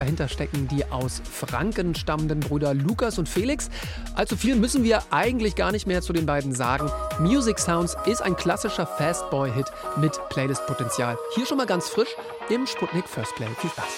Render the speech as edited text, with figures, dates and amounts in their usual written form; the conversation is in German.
Dahinter stecken die aus Franken stammenden Brüder Lukas und Felix. Allzu viel müssen wir eigentlich gar nicht mehr zu den beiden sagen. Music Sounds ist ein klassischer Fastboy-Hit mit Playlist-Potenzial. Hier schon mal ganz frisch im Sputnik First Play. Viel Spaß.